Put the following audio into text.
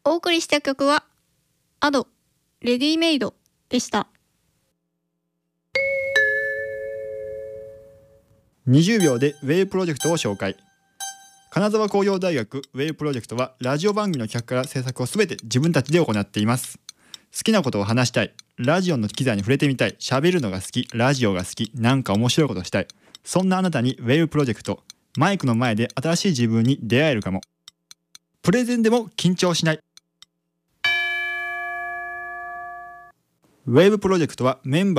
お送りした曲はアドレディメイドでした。 20秒でウェイプロジェクトを紹介。金沢工業大学ウェイプロジェクトはラジオ番組の企画から制作をすべて自分たちで行っています。好きなことを話したい、ラジオの機材に触れてみたい、喋るのが好き、ラジオが好き、なんか面白いことしたい、そんなあなたにウェイプロジェクト、マイクの前で新しい自分に出会えるかも。プレゼンでも緊張しない。ウェイブプロジェクトはメンバー